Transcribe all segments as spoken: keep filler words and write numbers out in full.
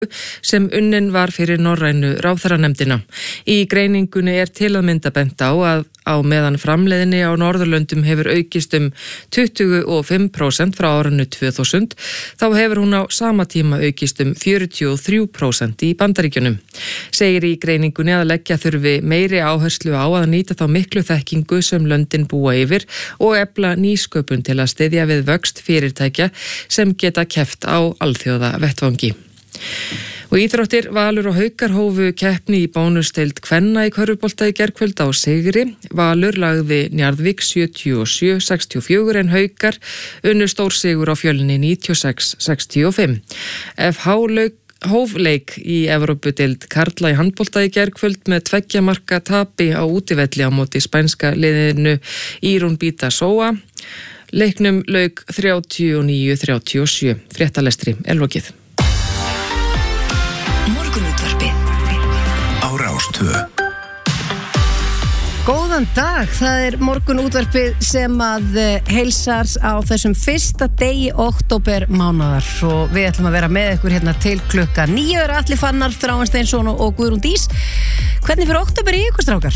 sem unnin var fyrir norrænu ráðherranefndina. Í greiningunni er til að mynda bent á að á meðan framleiðni á Norðurlöndum hefur aukist um tuttugu og fimm prósent frá árinu tvö þúsund, þá hefur hún á sama tíma aukist um fjörutíu og þrjú prósent í Bandaríkjunum. Segir í greiningunni að leggja þurfi meiri áherslu á að nýta þá miklu þekkingu sem löndin búa yfir og efla nýsköpun til að styðja við vöxt fyrirtækja sem geta keppt á alþjóða vettvangi. Og íþróttir, Valur og Haukar hófu keppni í bónusdeild kvenna í körfubolta í gærkvöld á sigri. Valur lagði Njarðvík sjötíu og sjö sextíu og fjögur en Haukar unnu stórsigur á Fjölni níutíu og sex sextíu og fimm. F H lauk hófleik í Evrópudeild karla í handbolta í gærkvöld með tveggja marka tapi á útivelli á móti spænska liðinu Írún Bíta Sóa. Leiknum lauk þrjátíu og níu þrjátíu og sjö. Fréttalestri er lokið. Á Rás tvö. Góðan dag, það er morgunútvarpið sem að heilsar á þessum fyrsta degi október mánaðar og við ætlum að vera með ykkur hérna til klukka níu. Atli Fannar, Þráinn Steinsson og Guðrún Dís. Hvernig fyrir október í ykkur, strákar?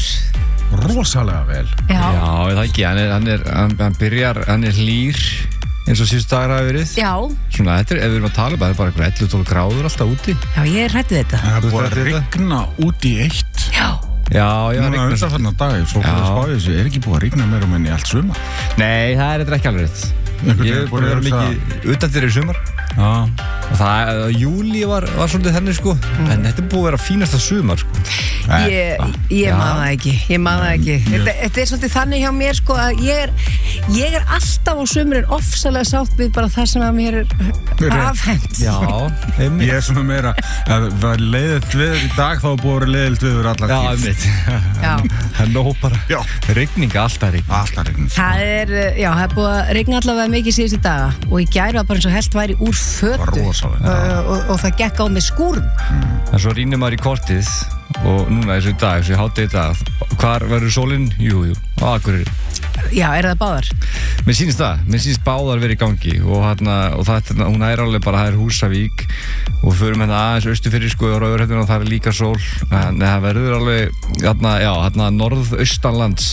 Rosalega vel. Já, Já það ekki, hann, er, hann, er, hann, hann byrjar, hann er hlýr eins og síðustu dagar hafa verið. Já. Svona, þetta er, ef við erum að tala, það er bara eitthvað ellefu til tólf gráður alltaf úti. Já, ég er hrædd við þetta. Það er Þú búið ert að hrædd við rigna út í eitt. Já. Já, já, Núna rigna. undanfarna dag, svo Já. fyrir að spáði þessu, er ekki búið að rigna meira um enn í allt sumar. Nei, það er þetta ekki alveg rétt. Einhvern Ég veginn hef búin að vera búin að mikið utan fyrir sumar. Já. Og það, júli var, var svolítið henni, sko. En þetta er búið að vera fínasta sumar, sko. Ég, ég Já. man það ekki, ég man það ekki. Þetta, þetta er svolítið þannig hjá mér, sko, að ég er, ég er alltaf á sumrin ofsalega sátt við bara það sem að mér er afhent. Já, einmitt. Ég er svona meira, að það er leiðilt viður í dag, þá er búið að vera leiðilt viður allar Já, tíð. einmitt. Já. Það er nóg bara. Já. Rigning, alltaf rigning. Alltaf rigning. Það er, já, það er búið að regna allavega mikið síðustu daga og í gær var bara eins og helst væri úr fötu Var rosalega. og, og, og það gekk á með skúrum. En svo rýnir maður í kortið og núna þessu dag, þessu hátegi dag, hvar verður sólinn? Jú, jú, á Akureyri. Já, er það báðar? Mér sýnist það, mér sýnist báðar verið í gangi og, hérna, og það, hún er alveg bara, það er Húsavík og við förum hérna aðeins austur fyrir sko og Raufarhöfn og það er líka sól en það verður alveg, hérna, já, hérna norðaustanlands.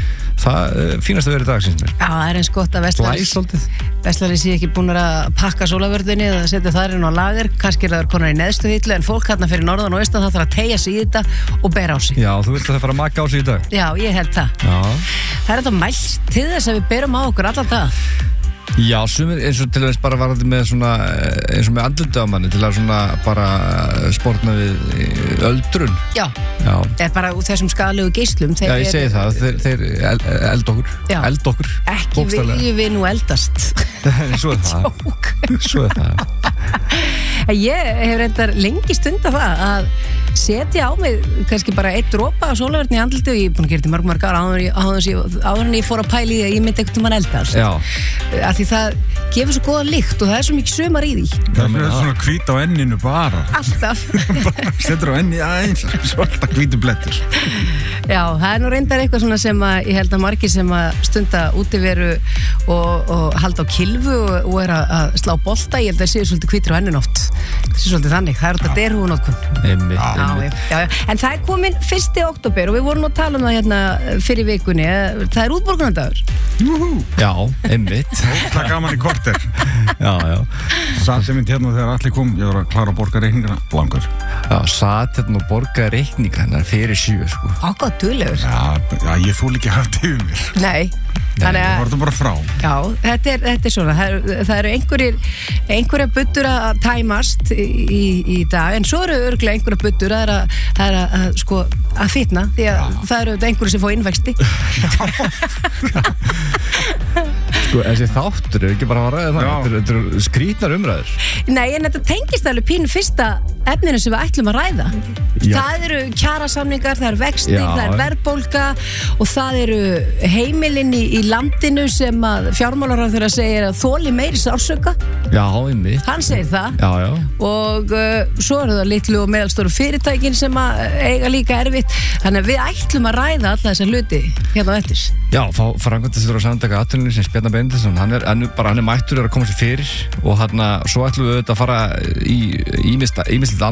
Það er fínast að vera í dag, syns mér. Já, það er eins gott að Blæsaldið. Vestlari sé ekki búin að pakka sólavörðinni eða setja þar inn á lager, kannski er það konar í neðstu hillu en fólk hérna fyrir norðan og austan það þarf að teygja sig í þetta og bera á sig. Já, þú vilt að það fara að maka á sig í dag? Já, ég held það. Já. Það er þetta mælt til þess að við berum á okkur allan dag. Já, sumir eins og til dæmis bara varandi með svona, eins og með andlutu á manni til að svona bara sportna við öldrun. Já. Já. Það er bara úr þessum skaðlegu geislum. Já, ég segi það, þeir, þeir eld, eld okkur, Já. eld okkur. Ekki bókstaflega. viljum við nú eldast. Svo er það, Jók. svo er það. Ég hef reyndar lengi stund af það að setja á mig kannski bara eitt dropa af sólavörðin í andliti og ég er búin að gera þetta mörg mörg ára áður en ég- áður en ég- áður en ég fór að pæli því að ég myndi einhvern tímann eldast. Já, Af því það gefur svo góða lykt og það er svo mikið sumar í því. Það er svona hvít á enninu bara. Alltaf. Setur á enni aðeins, svo alltaf hvítu blettur. Já, það er nú reyndar eitthvað svona sem að ég held að margir sem að stunda útiveru og, og halda á kilfu og, og er að, að slá bolta, ég held að það séu svolítið hvítur á ennun oft. Það séu svolítið þannig, það er út að derhúnótkun. einmitt, Já, einmitt. já, já. En það er komin fyrsti október og við vorum nú að tala um það hérna fyrir vikunni. Það er útborgunardagur. Já, einmitt. Það er gaman í korter. Já, já. Satt sem mynd hérna þegar allir kom, ég var að klára að borga reikningana langar. Já, satt hérna og borgaði reikninga hennar fyrir sjö, sko. Ákvað duglegur. Já, já, ég fól ekki haft yfir mér. Nei, þannig Það að var þetta bara frá. já, þetta er, þetta er svona, það, er, það eru einhverjir, einhverja buddur að tæmast í, í, í dag, en svo eru örgulega einhverja buddur að, að, að, að, að, sko, að fitna, því að já. Það eru einhverju sem fá innvexti. Sko, þessi þáttur er ekki bara að ræða það, Já. þetta eru- þetta eru skrýtnar umræður. Nei, en þetta tengist alveg pínu fyrsta efninu sem við ætlum að ræða. Já. Það eru kjarasamningar, það eru vextir, Já. það er verðbólga og það eru heimilin í, í landinu sem að fjármálaráðherra segir að þoli meiri sársauka. Já, einmitt. Hann segir það. Já, já. Og uh, svo eru það litlu og meðalstóru fyrirtækin sem að eiga líka erfitt. Þannig að við ætlum að ræða alla þessa hluti hérna á eftir. Já, fá framkvæmdastjóra og samtaka atvinnulífsins sem Bjarni Benediktsson, hann er, hann er bara, hann er mættur er að koma sér fyrir og hann að svo ætlum við auðvitað að fara í ímis